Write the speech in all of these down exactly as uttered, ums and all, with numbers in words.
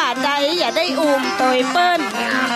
ใดอย่าได้อุ้มตัวเปิ้น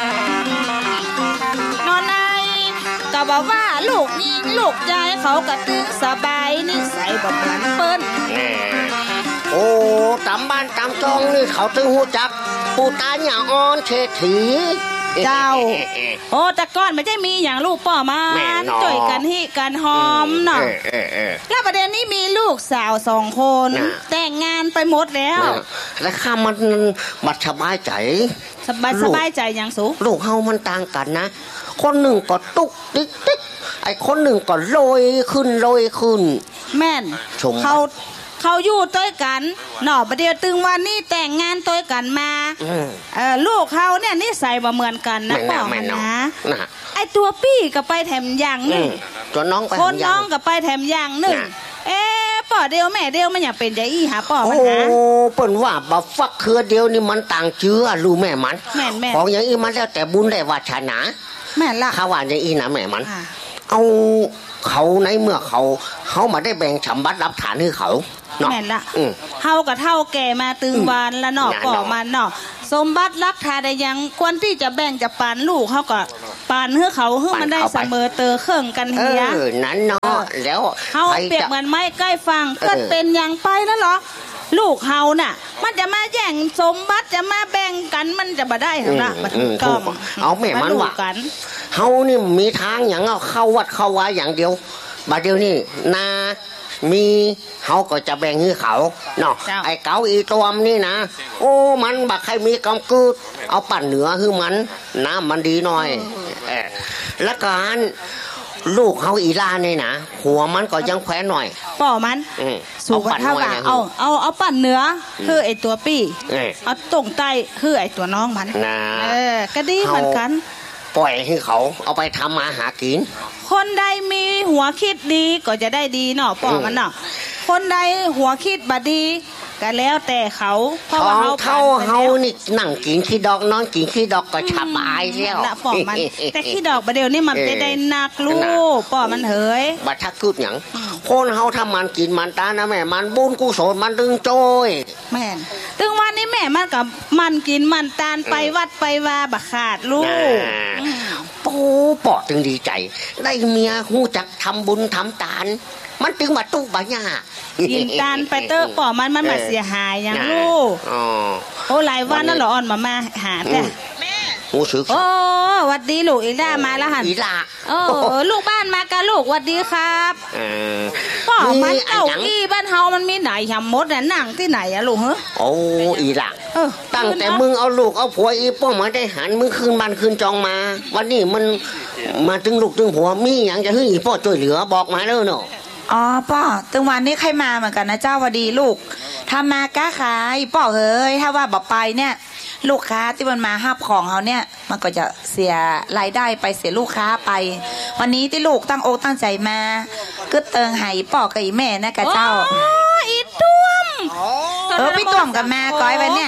นอนในก็บอกว่าลูกยิงลูกยายเขากระตึกสบายนิสัยแบบเหมือนเปิ้นโอ้ตำบ้านตำจองนี่เขาตึงหูจักปูตาอย่างอ่อนเฉถีเจ้าโอ้แต่ก้อนไม่ใช่มีอย่างลูกป่อมาจ่อยกันฮิกันหอมเนาะแล้วประเด็นนี้มีลูกสาวสองคนแต่งงานไปหมดแล้วแล้วข้ามันบัดสบายใจสบายสบายใจอย่างสูลูกเฮามันต่างกันนะคนหนึ่งก็ตุกติ๊กติ๊กไอ้คนหนึ่งก็โรยขึ้นโรยขึ้นแม่นเขาเขาอยู่ต้วยกันหน่อประเดี๋ยวตึงวันนี้แต่งงานต้วยกันมาเออลูกเขาเนี่ยนิสัยมาเหมือนกันนะป่าวมันนะไอตัวปี้ก็ไปแถมอย่างหนึ่งตัวน้องไปคนน้องก็ไปแถมอย่างหนึ่งเอ๊ป่อเดียวแม่เดียวมันอยากเป็นใจอีหาป่อมันนะโอ้เปิ่นว่าบัฟฟักเครือเดียวนี่มันต่างเชื้อรู้แม่มันของอย่างอีมันแล้วแต่บุญได้วาชนะแม่ละข้าว่าอย่างอีนะแม่มันเอาเขาในเมื่อเขาเขามาได้แบ่งฉบับรับฐานให้เขาแม่ละเฮากับเท่าแก่มาตึงวานละเนาะก่อมันเนาะสมบัติรักทาได้ยังควรที่จะแบ่งจะปานลูกเขาก็ปานเฮือเขาเฮือมันได้เสมอเตอเครื่องกันเฮียเออนั้นเนาะแล้วเฮาเปรียบเหมือนไม้ใกล้ฟังก็เป็นอย่างไปนั่นหรอลูกเฮาน่ะมันจะมาแย่งสมบัติจะมาแบ่งกันมันจะบ่ได้หรอกนะมันต้องเอาแม่มันว่าเฮานี่มีทางอย่างเอาเข้าวัดเข้าวาอย่างเดียวบัดเดียวนี่นามีเขาก็จะแบ่งให้เขาเนาะไอ้เกาอีตัวมนี่นะโอ้มันบักใครมีกำกืดเอาปั่นเหนือให้มันน้ำมันดีหน่อยเออแล้วการลูกเขาอีล่านี่นะหัวมันก็ยังแขวนหน่อยป่อมันสูงกว่าเท่ากับเอาเอาเอาปั่นเนื้อคือไอ้ตัวปี้เอาตรงใต้คือไอ้ตัวน้องมันเออก็ดีเหมือนกันปล่อยให้เขาเอาไปทำมาหากินคนใดมีหัวคิดดีก็จะได้ดีเนาะป่อมันเนาะคนใดหัวคิดบดีก็แล้วแต่เขาเพราะว่าเขาเท่าเขานี่นั่งกินขี้ดอกนอนกินขี้ดอกก็สบายแล้วละป่อมันแต่ขี้ดอกบะเดียวนี่มันจะได้หนักลูกป่อมันเฮ้ยบัดทักกุดหยังคนเขาทำมันกินมันตานะแม่มันบุญกุศลมันดึงโจ้ยแม่ตึงวันนี้แม่มันกับมันกินมันตาลไปวัดไปว่าบักขาดลูกโอ้ปอตึงดีใจได้เมียหูจักทำบุญทำทานมันตึงมาตู้บะหญ้ากินตาลไปเตอร์ป่อมันมันมาเสียหายอย่างลูกโอ้หลายวันนั่นหรออ่อนมามาหาแต่หูสึกโอ้วัดดีลูกอีล่ามาแล้วหันอีล่าโอ้ลูกบ้านมากันลูกวัดดีครับป่อมันเก้าอี้บ้านเฮามันมีไหนยำมดน่ะนั่งที่ไหนอะลูกเหรอโอ้อีล่าตั้งแต่มึงเอาลูกเอาผัวอีป้อมาได้หันมึงคืนบ้านคืนจองมาวันนี้มันมาตึงลูกตึงผัวมีอย่างจะให้อีป้อช่วยเหลือบอกมาแล้วเนาะอ๋อป้อตึงวันนี้ใครมาเหมือนกันนะเจ้าวัดดีลูกถ้ามาก้าขายป้อเฮ้ยถ้าว่าบอกไปเนี่ยลูกค้าที่มันมาห้าบของเขาเนี่ยมันก็จะเสียรายได้ไปเสียลูกค้าไปวันนี้ที่ลูกตั้งอกตั้งใจมาก็เติงหายป้อกับอีแม่นะกับเจ้าอีต้วมเออพี่ต้วมกับแม่ก้อยไปเนี่ย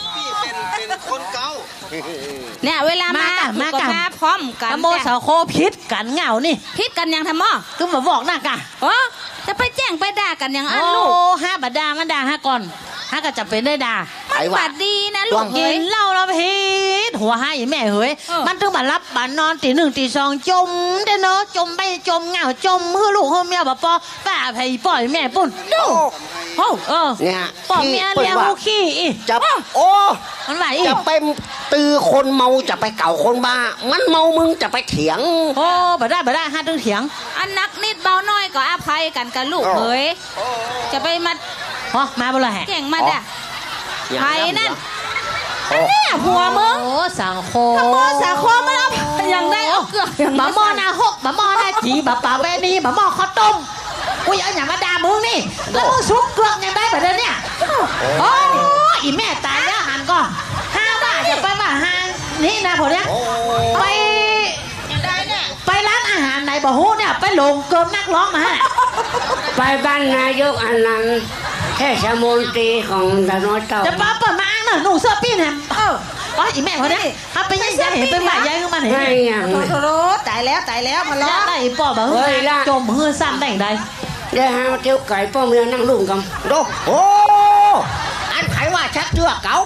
เนี่ยเวลามามากับมาพร้อมกันโมสาวโคพิษกันเหงานี่พิษกันยังทำหม้อก็มาบอกน่ะกะโอ้จะไปแจ้งไปด่ากันยังอันลูกโอ้ห้าบาดามันด่าห้าก่อนห้าก็จะเป็นได้ด่ามันบาดดีนะลูกกินเหล้าแล้วพิษหัวให้แม่เฮ้ยมันถึงมารับบ้านนอนตีหนึ่งตีสองจมเด้อเนาะจมไปจมเหงาจมเพื่อลูกเพื่อเมียบ่ปอป้าไผ่ปล่อยแม่ปุ่นดูโอ้เออเนี่ยปล่อยเมียเลี้ยงลูกขี้จะโอ้มันไหวจะไปตือคนเมาจะไปเก่าคนบ้ามันเมามึงจะไปเถียงโอ้บ่ได้บ่ได้ห้าตึงเถียงอันนักนิดเบาน้อยก็อภัยกันกับลูกเฮ้ยจะไปมาอ๋อมาบ่ล่ะแฮะเก่งมาด่ะไผนั่นอันนี้หัวมึงโอ้สังโคขโมยสังโคมันเอาอย่างได้เอาเกลืออย่างบะหม้อนาหกบะหม้อนาจีบะป่าเวนีบะหม้อข้าวต้มกูอยากอย่างมาด่ามึงนี่แล้วมึงซุปเกลือยังได้แบบนี้เนี่ยโอ้อีแม่ตายแล้วหันก็ห้าบาทจะไปมาห้างนี่นะผมเนี่ยไปไปร้านอาหารไหนบ่ฮู้เนี่ยไปหลงเกินนักร้องมาไปบ้านนายกอันนั้นแค่ชมนตรีของตะโนเต่าจะป้าเปิดมาอ่างหน่อยหนูเสื้อปี้นแฮมเอออ๋ออีแม่เขาเนี่ยเอาไปยังยังเห็นเป็นหมายยังขึ้นมาเห็นไม่ยังโทรตายแล้วตายแล้วมาล้อได้ป้อแบบจมเฮือซ้ำได้ยังไงเดี๋ยวหาเที่ยวไก่ป้อเมียนั่งลุ่มกันดูโอ้อันไขว่าชักเจือเก๋าอ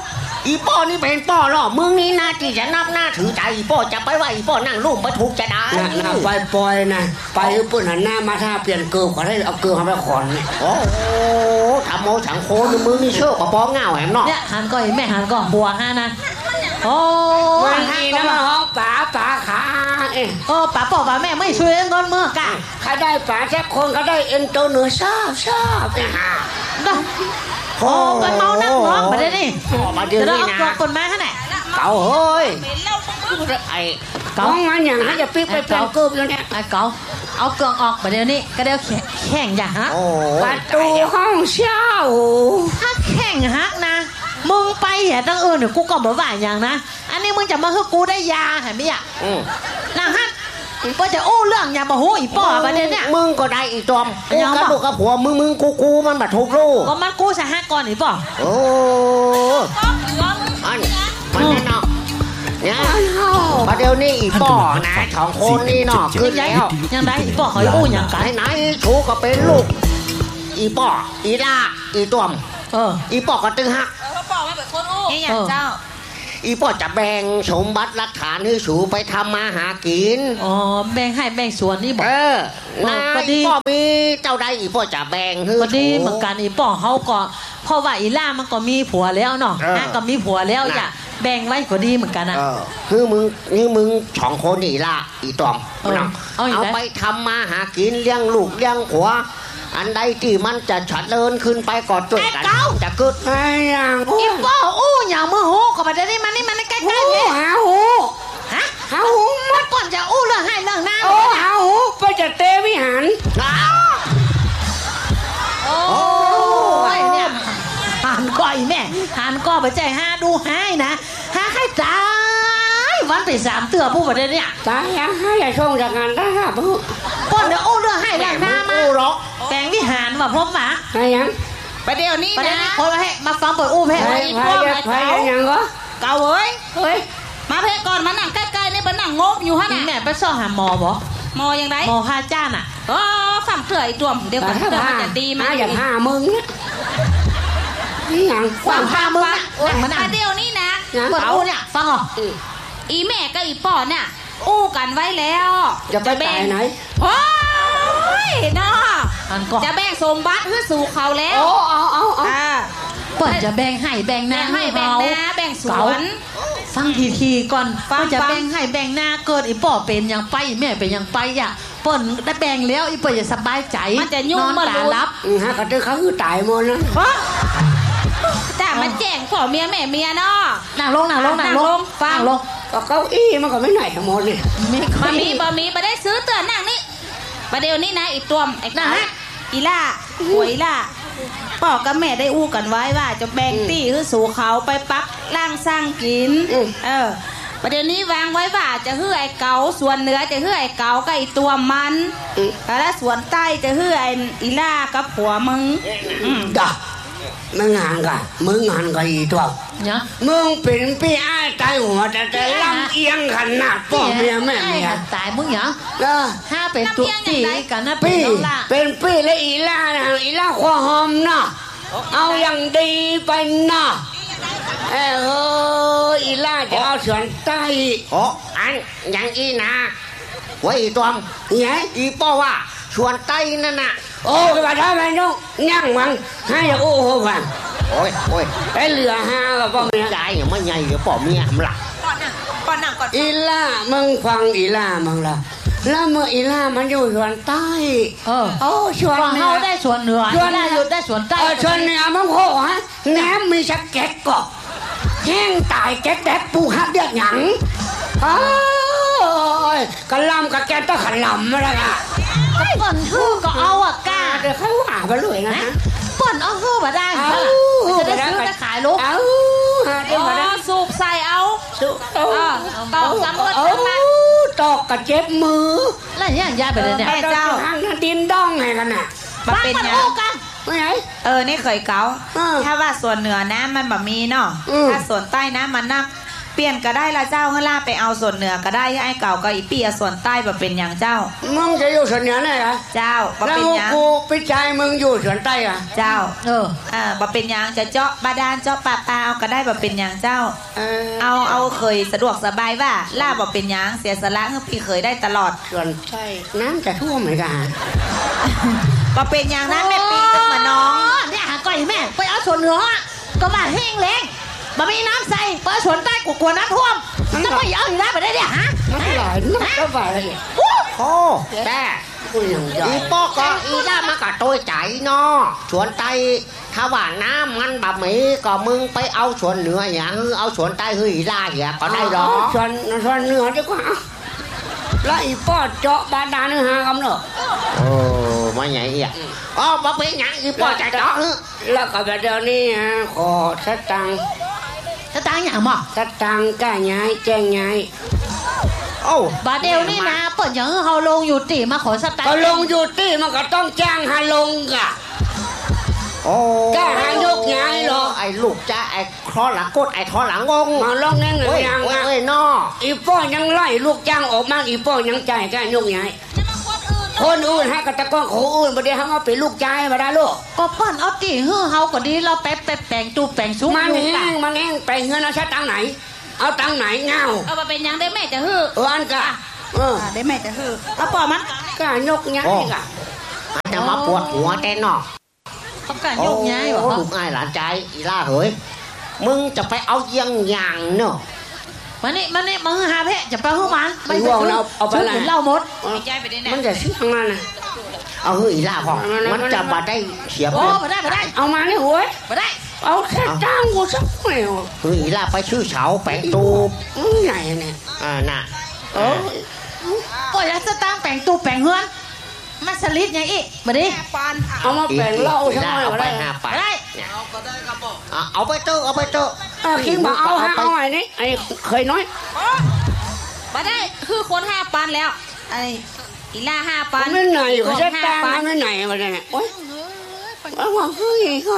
อีป้อนี่เป็นป้อหรอมึงนี่นาที่จะนับหน้าถือใจอีป้อจะไปว่าอีป้อนั่งรูปมาถูกจะได้นะไปปล่อยนะไปปุ่นหันหน้ามาถ้าเปลี่ยนเกลือขอให้เอาเกลือทำไปขอนโอ้ทำโมฉังโคนมึงนี่เชื่อปะป้อเงาแหมเนาะเนี่ยหันก็ไอ้แม่หันก็บัวห้านะโอ้ยนี่นะมาห้องป๋าป๋าขาเออป๋าป๋าป๋าแม่ไม่ช่วยเงินเมื่อกะเขาได้ป๋าแค่คนเขาได้เอ็นโตเนื้อชอบชอบนะฮะโอ้กันเมานักร้องมาได้นี่จะได้เอากรอกคนมาขนาดไหนเก่าเฮ้ยไอ้เก่างั้นอย่างนั้นจะปิ๊กไปเปล่าเกลืออยู่เนี่ยไอ้เก่าเอาเกลือออกมาเดี๋ยวนี้ก็เดี๋ยวแข่งอย่างฮะประตูห้องเช่าถ้าแข่งฮักนะมึงไปเห็นตั้งเออเนี่ยกูก็บอกว่าอย่างนะอันนี้มึงจะมาให้กูได้ยาเห็นไหมอ่ะนางฮักก็จะโอ้เรื่องอย่ามาหูอีป้อประเด็นเนี่ยมึงก็ได้อีจอมกูกับลูกกับผัวมึงมึงกูกูมันแบบถูกลูกก็มันกูสหกรณ์อีป้อโอ้อันมันแน่นอนเนี่ยประเดี๋ยวนี้อีป้อนะสองคนนี่เนาะขึ้นแล้วยังไงอีป้อเขาอู้อย่างกันไหนชูก็เป็นลูกอีป้ออีลาอีจอมเอออีป้อก็ตึงฮักป้อมาเป็นคนอู้นี่อย่างเจ้าอีป้อจะแบ่งสมบัติรักฐานให้สูไปทำมาหากินอ๋อแบ่งให้แบ่งส่วนนี่บอกเออนาอีป้อมีเจ้าใดอีป้อจะแบ่งให้พอดีเหมือนกันอีป้อเขาก็เพราะว่าอีล่ามันก็มีผัวแล้วเนาะฮะก็มีผัวแล้วอย่าแบ่งไว้ก็ดีเหมือนกันนะคือมึงนี่มึงสองคนอีล่าอีตอมเอาไปทำมาหากินเลี้ยงลูกเลี้ยงผัวอันใดที่มันจะฉัดเลินขึ้นไปก่อนจุดกันจะเกิดไอ้ยังอีป้ออู้อย่างมือหูก็มาได้นี่มันนี่มันใกล้ๆเนี่ยหาหูฮะหาหูมันก่อนจะอู้เรื่องให้เรื่องหน้าโอ้หาหูไปจะเตวิหารโอ้ยเนี่ยหันก้อยแม่หันก้อไปใจห้าดูให้นะห้าให้ตายวันไปสามเตือผู้ประเด็นเนี่ยตายยังให้ใหญ่ช่วงจากงานได้ครับผู้ก่อนเดี๋ยวอู้เรื่องให้เรื่องหน้ามาแปลงวิหารว่าพร้อมหมาไงยังประเดี๋ยวนี้นะคนมาให้มาฟังเปิดอู้เพไอ้พายพายยังก็เก่าเอ้ยเฮ้ยมาเพก่อนมานั่งใกล้ๆนี่มานั่งงบอยู่ฮะน่ะแม่ไปซ่อหาหมอบ่หมอยังไงหมอพาจ้าน่ะอ๋อฝั่งเถื่อยตัวเดี๋ยวก่อนเดี๋ยวมันจะดีมาอย่าพามึงนี่ยังฝั่งพามึงอ่ะมาเดี๋ยวนี้นะเปิดอู้เนี่ยฟังเหรออีแม่กับอีป้อเนี่ยอู้กันไว้แล้วจะไปตายไหนโอ้ยเนาะจะแบ่งสมบัติให้สู่เขาแล้วโอ้เอาเอาเอาเปิดจะแบ่งให้แบ่งหน้าให้แบ่งหน้าแบ่งสวนฟังทีๆก่อนว่าจะแบ่งให้แบ่งหน้าเกิดอีป้อเป็นอย่างไปแม่เป็นอย่างไปอ่ะเปิดได้แบ่งแล้วอีป้อจะสบายใจมันจะยุ่งมาตาลับฮะก็เจอเขาคือตายหมดนะแต่มันแจ้งพ่อเมียแม่เมียเนาะนั่งลงนั่งลงนั่งลงฟังลงก็เก้าอี้มันก็ไม่ไหนหมดเลยบะหมี่บะหมี่มาได้ซื้อเตือนนั่งนี่ประเดี๋ยวนี้นะอีตัวมไอ้นะอีล่าหวยล่าพ่อกับแม่ได้อู้กันไว้ว่าจะแบ่งตี้คือสู่เขาไปปักล่างสร้างกินเออประเดี๋ยวนี้วางไว้ว่าจะฮื้อไอ้เกาส่วนเหนือจะฮื้อไอ้เกากับไอ้ตัวมันแล้วส่วนใต้จะฮื้อไอ้อีล่ากับผัวมึงด่ามึงงานกันมึงงานกันอีตัวเนี่ยมึงเป็นพี่ไอ้ตายหัวแต่แต่ลำเอียงขนาดพ่อเมียแม่เมียตายมึงเนี่ยเออถ้าเป็นตัวตีกันนะเป็นน้องล่าเป็นพี่และอีล่านะอีล่าควาหอมนะเอาอย่างดีไปนะเอออีล่าจะเอาส่วนใต้โอ้อันอย่างอีนะว่าอีตัวมเนี่ยอีป้อว่าส่วนใต้นั่นน่ะโอ้ยมาทำไมน้องยั่งมังให้โอ้โหฟังโอ้ยโอ้ยไอ้เหลือห้ากับพ่อเมียใหญ่ยังไม่ใหญ่เดี๋ยวพ่อเมียมันหลักก่อนนั่งก่อนนั่งก่อนอีล่ามึงฟังอีล่ามึงละแล้วเมื่ออีล่ามันอยู่ส่วนใต้เออโอ้ส่วนเหนือได้ส่วนเหนืออีล่าอยู่ได้ส่วนใต้เออส่วนเหนือมันโหฮะแหนมมีชักเก็ตก็แห้งตายเก็ตแดดปูฮับเดือดหยังโอ้ยกระลำกระแกตต้องขลำมาแล้วอ่ะเปิ่นฮือก็เอาอ่ะกาเดี๋ยวเขาหาไปเลยนะเปิ่นเอาฮือมาได้จะได้ซื้อจะขายลูกเอาเดี๋ยวมาสูบใส่เอาสูบเอาตอกสำรวจขึ้นมาตอกกระเจ็บมือแล้วอย่างยาไปเลยเนี่ยแม่เจ้าห้างดินด้องไงกันน่ะมันเป็นยังไม่ไงเออนี่เคยเกาถ้าว่าส่วนเหนือนะมันแบบมีเนาะถ้าส่วนใต้นะมันนักเปลี่ยนก็ได้ละเจ้าเฮล่าไปเอาส่วนเหนือก็ได้ไอ้เก่าก็อีเปียส่วนใต้แบบเป็นอย่างเจ้ามึงจะอยู่ส่วนเหนือได้เหรอเจ้าบ่เป็นหยังแล้วกูไปใจมึงอยู่ส่วนใต้อ่ะเจ้าเอออ่าบ่เป็นหยังจะเจาะบาดาลเจาะปลาปลาเอาก็ได้แบบเป็นอย่างเจ้าเออเอาเอาเคยสะดวกสบายว่าล่าบ่เป็นหยังเสียสละให้พี่เคยได้ตลอดส่วนใต้น้ำจะท่วมไหมกันบ่เป็นหยังนะแม่ปีตึ้งมาน้องเนี่ยหาก้อยแม่ไปเอาส่วนเหนือก็มาแห้งแล้งบ่มีน้ำใส่ไปเอาส่วนใต้กูกลัวน้ำท่วมจะไม่เอาอยู่ได้ไปได้เนี่ยฮะมันไหลน้ำก็ไหลโอ้แต่อีป้อก็อีล่ามากับตัวใจเนาะสวนใต้ถ้าว่าน้ำมันบะหมี่ก็มึงไปเอาสวนเหนืออย่างเอาสวนใต้เฮ้ยอีล่าเหี้ยก็ได้หรอส่วนส่วนเหนือดีกว่าแล้วอีป้อเจาะบาดาลนึงหาคำเนาะโอ้มาใหญ่เหี้ยอ๋อบะเป็นหยังอีป้อจะเจาะแล้วก็เดี๋ยวนี้ขอสตังสตังอย่างมั้งสตังก้าย้ายแจ้งย้ายโอ้บาเดียวนี่นะเปิดอย่างเฮาลงอยู่ตีมาขอสตังก็ลงอยู่ตีมันก็ต้องจ้างฮาลงกะโอ้ก้าหายกย้ายหรอไอ้ลูกจ้าไอ้คอหลังกดไอ้ทอหลังงงมาลงแน่เงยยังเอ้ยนออีป้อยังไล่ลูกจ้างออกมาอีป้อยังใจก้ายกย้ายคนอื่นให้กระตะก้องโขอื่นประเดี๋ยวเขาเอาไปลูกใจมาได้ลูกก็ปั้นเอาตีเฮือเฮาก็ดีเราแป๊บแป๊บแปลงตูแปลงซุ้มมันแห้งมันแห้งแปลงเงินเอาใช้ตังไหนเอาตังไหนเงาเอามาเป็นยังได้แม่จะฮือเอออันกะเออได้แม่จะฮือเอาปอมันก็ยกย้ายกะจะมาปวดหัวแต่นอกเขาการยกย้ายเหรอลูกอ้ายหลานใจอีล่าเฮ้ยมึงจะไปเอาเยี่ยงอย่างเนาะมันนี่มันนี่มึงหาเพะจะไปห้องมันไปห่วงเราเอาไปไหนเล่าหมดมันจะซื้อทางนั้นนะเอาเฮ้ยล่าพ่อมันจะมาได้เสียบโอ้มาได้มาได้เอามาเนี่ยหัวมาได้เอาแค่จ้างกูสักหน่อยเฮ้ยล่าไปชื่อเฉาแปงตูใหญ่เนี่ยอ่าน่ะเออก็อยากจะตั้งแปงตูแปงเฮือนมาสลิดยังอีกมาดิเอามาแปงเล่าสักหน่อยไปห้าไปได้เอาไปเตอเอาไปเตอคิงมาเอาห้าเอาไอ้นี่ไอ้เคยน้อยมาได้คือคนห้าปันแล้วไอ้อีล่าห้าปันไม่ไหนเขาจะตามไม่ไหนมาเนี่ยโอ๊ยเอาว่าเฮ้ยเขา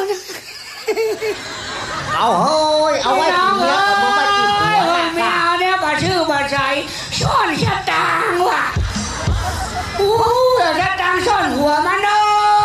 เอาเฮ้ยเอาไว้กินเนื้อกับมันไปกินหัวไม่เอาเนี่ยบาชื่อบาใจซ่อนชะตางว่ะโอ้ยชะตางซ่อนหัวมันดู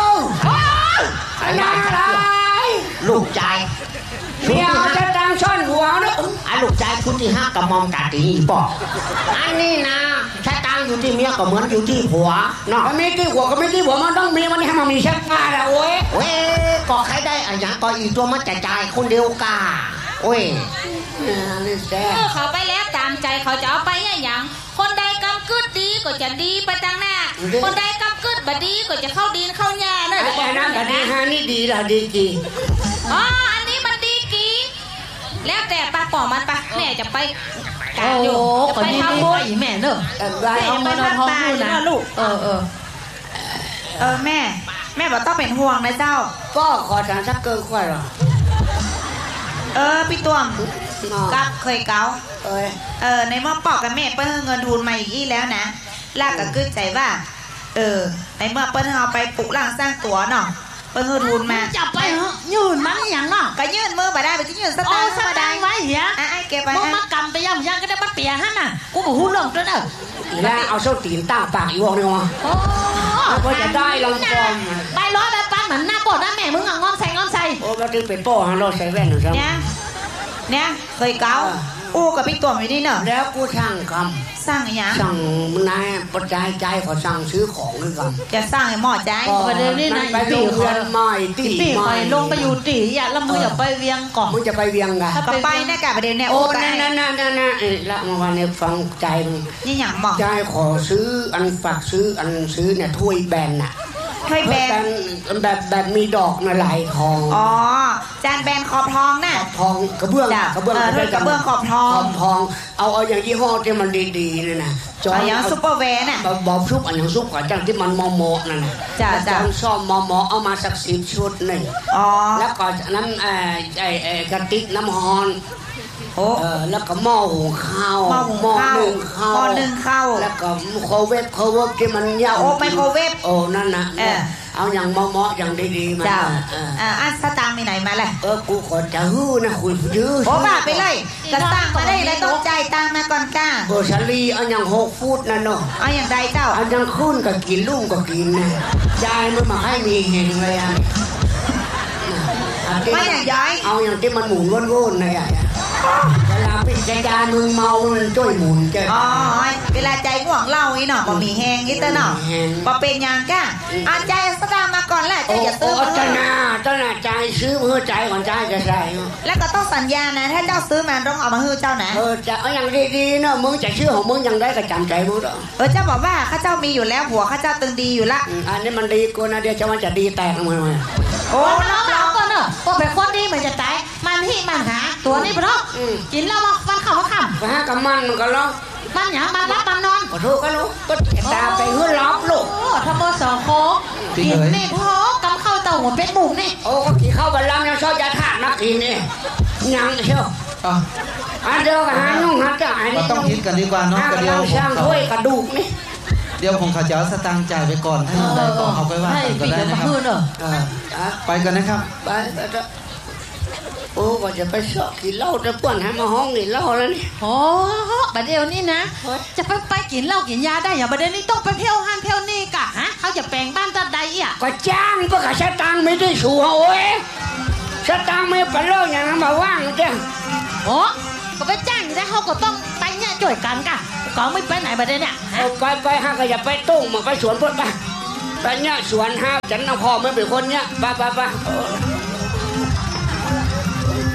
อะไรลูกใจเมียจะตังซ่อนหัวนะไอ้ลูกใจคุณที่ห้ากระมอมกาตีบอกอันนี้นะชะตังอยู่ที่เมียก็เหมือนอยู่ที่ผัวเนาะไม่ที่หัวก็ไม่ที่หัวมันต้องมีมันให้มันมีชะตาละโอ้ยเว้ยก็ใครได้อะไรอย่างก็อีตัวมันจะจ่ายคนเดียวกาโอ้ยนี่แซ่เขาไปแล้วตามใจเขาจะเอาไปอย่างคนใดกำกึดดีก็จะดีไปตั้งหน้าคนใดกำกึดบดีก็จะเข้าดินเข้าหญ้านั่นแหละนั่นก็ดีฮะนี่ดีละดีกี่อ๋ออันนี้มันดีกี่แล้วแต่ป้าปอมันปะแม่จะไปการอยู่จะไปทำบุญแม่เนอะแม่จะไปทำตายนะลูกเออเออเออแม่แม่บอกต้องเป็นห่วงนะเจ้าก็ขอทางสักเกินค่อยหรอเออพี่ตวงกับเคยเกาเออเออในเมื่อปอกกับแม่เปิ้ลเงินทุนมาอีกแล้วนะลากกับกึศใจว่าเออในเมื่อเปิ้ลเอาไปปลุกร่างสร้างตัวเนาะเปิ้ลเงินทุนมาจับไปเหรอยืนมันอย่างเนาะก็ยืนมือมาได้ไปที่ยืนสตาร์สตาร์ไว้เหี้ยไอ้เก็บไปมึงมากำไปย่ำยังก็ได้มาเปียฮะน่ะกูบอกหูเรื่องด้วยเนอะแล้วเอาโซ่ตีนต้าปากอีวงเนี่ยวะก็จะได้ลำคอมไปร้อยไปปั้นเหมือนหน้าปอดหน้าแม่มึงอ่ะงอมใส่งอมใส่โอ้ก็ถึงเป็นโป้ฮะเราใส่แว่นหรือซ้ำเนี่ยเนี่ยเคยเกาอู้กับพี่ตัวไม่ดีเนอะแล้วกูสั่งคำสั่งอย่างสั่งนายปัจจัยใจขอสั่งซื้อของด้วยกันจะสั่งให้หม้อใจประเดี๋ยวนี้นายปีคอยใหม่ตีใหม่ลงไปอยู่ตีอย่าละมืออย่าไปเวียงก่อนมึงจะไปเวียงกันก็ไปนะกะประเดี๋ยวเนี่ยโอ้นั่นนั่นนั่นนั่นละเมื่อวานเนี่ยฟังใจมึงนี่อย่างบอกใจขอซื้ออันฝากซื้ออันซื้อเนี่ยถ้วยแบนน่ะถ้วยแบนแบบแบบมีดอกมาลายทองอ๋อจานแบนขอบทองน่ะทองกระเบื้องกระเบื้องกระเบื้องขอบทองขอบทองเอาเอาอย่างยี่ห้อที่มันดีๆนี่นะจอยอย่างซุปเปอร์แวนน่ะบอกซุปอันอย่างซุปก่อนจังที่มันมอมอนั่นน่ะจ้าจ้าซ่อมมอมอเอามาสักสิบชุดหนึ่งอ๋อแล้วก็น้ำไอ้ไอ้ไอ้กระติกน้ำฮอนโอ้แล้วก็หม้อหุงข้าวหม้อนึ่งข้าวหม้อนึ่งข้าวแล้วก็โคเวฟโคเวฟที่มันยาวโอ้ไมโครเวฟโอ้นั่นนะเออเอาอย่างเหมาะๆอย่างดีๆมาเจ้าเอออ่าอันสตางค์มีไหนมาล่ะเออกูขอจะฮื้อนะคุณยื้อโอ้บ้าไปเลยกระตั้งมาได้เลยต้องจ่ายตังค์มาก่อนก้าโบชาลีเอาอย่างหกฟุตนะเนาะเอาอย่างใดเจ้าเอาอย่างขึ้นก็กินลุ่มก็กินนะยายมันมาให้มีเฮงเลยอ่ะว่าอย่างย้อยเอาอย่างที่มันหมุนวนๆนะยายเวลาเป็นจักรยานมึงเมามันจ้อยหมุนแกอ๋อเวลาใจง่วงเล่าอีเนาะบ่มีแหงอีเตอร์เนาะบ่เป็นหยังก้าอาใจสตางค์มาก่อนแหละโอ้จะอย่าโอ้ซื้อมาเจ้าหน้าเจ้าหน้าใจซื้อมือใจก่อนใจจะใส่แล้วก็ต้องสัญญานะถ้าเจ้าซื้อมาต้องเอามาให้เจ้านะเออจะเอาอย่างดีๆเนาะมึงจะชื่อของมึงยังได้ก็จำใจมึงเนาะเออเจ้าบอกว่าข้าเจ้ามีอยู่แล้วผัวข้าเจ้าตึงดีอยู่ละอันนี้มันดีกูนะเดี๋ยวจะมันจะดีแตกมึงโอ้โอ้รัน้อบ งรเราองก็เนอะว่าเป็นคนดีเหมือนจะตายมันที่มันหาตัวนี้เพราะกินแล้วมันมันเข้ามาคำไปหากับมันมันก็ร้องมันหยังมันรับมันนอนขอโทษก็รู้ก็ตาไปหื้อล้อมลูกโอ้ทำเบอร์สองโคกกินนี่พอกำเข้าเต่าหัวเป็ดบุกนี่โอ้ก็ขี่เข้าบัลลังก์ยังชอบยาธาตุนักกินนี่ยังเชียวอ่ะอันเดียวกับหายุ่งหาจ่ายเราต้องคิดกันดีกว่าเนาะหากก็ระเดียวลังผมช่างเขาถ้วยกระดูกนี่เดี๋ยวผมเขาจะเอาสตางค์จ่ายไปก่อนให้ยังไงก็เอาไปว่าให้กันก็ปีได้เดียวนะมาครับคืนเนอะอ่าอ่ะไปกันนะครับไปไปเถอะโอ้ก็จะไปชอบกินเหล้าจะป้วนให้มาห้องนี่เหล้าแล้วนี่โอ้บัดเดียวนี่นะ จะไปไปกินเหล้ากินยาได้อย่างบัดเดียวนี้ต้องไปเที่ยวห้านเที่ยวนี่กะฮะเขาจะแปลงบ้านตัดใดอ่ะก็จ้างก็กะสตางค์ไม่ได้สูงโอ้ยสตางค์ไม่เป็นเรื่องอย่างนั้นมาว่างจ้ะโอ้ก็ไปจ้างอยู่ได้เขาก็ต้องไปเนี่ยจ่วยกันกะก็ไม่ไปไหนบัดเดียวเนี่ยโอ้ก้อยก้อยห้าก็อย่าไปตุ้งมาไปสวนพุ่นไปไปเนี่ยสวนห้าฉันนะพ่อไม่เป็นคนเนี่ยไปไปไป